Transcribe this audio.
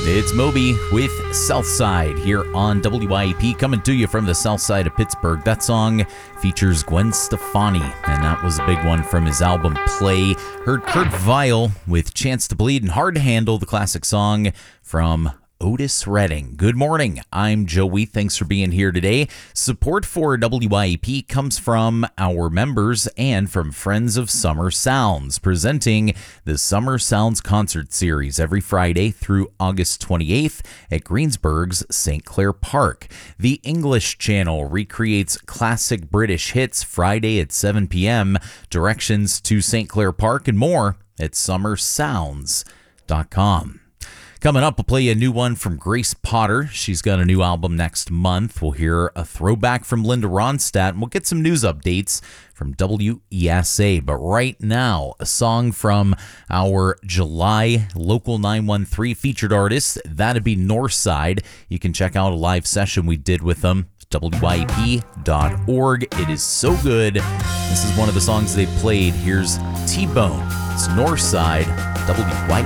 It's Moby with Southside here on WYAP, coming to you from the south side of Pittsburgh. That song features Gwen Stefani, and that was a big one from his album Play. Heard Kurt Vile with Chance to Bleed, and Hard to Handle, the classic song from Otis Redding. Good morning. I'm Joey. Thanks for being here today. Support for WYAP comes from our members and from Friends of Summer Sounds, presenting the Summer Sounds Concert Series every Friday through August 28th at Greensburg's St. Clair Park. The English channel recreates classic British hits Friday at 7 p.m. Directions to St. Clair Park and more at summersounds.com. Coming up, we'll play you a new one from Grace Potter. She's got a new album next month. We'll hear a throwback from Linda Ronstadt, and we'll get some news updates from WESA. But right now, a song from our July Local 913 featured artist. That'd be Northside. You can check out a live session we did with them. WYP.org. It is so good. This is one of the songs they played. Here's T-Bone. It's Northside, WYP.